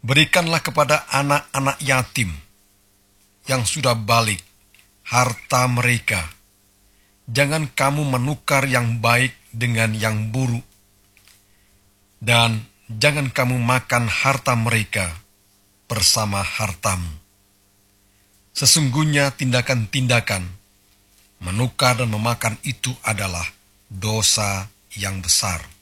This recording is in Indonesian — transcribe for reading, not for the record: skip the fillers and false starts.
Berikanlah kepada anak-anak yatim yang sudah balik harta mereka. Jangan kamu menukar yang baik dengan yang buruk, dan jangan kamu makan harta mereka bersama hartamu. Sesungguhnya tindakan-tindakan menukar dan memakan itu adalah dosa yang besar.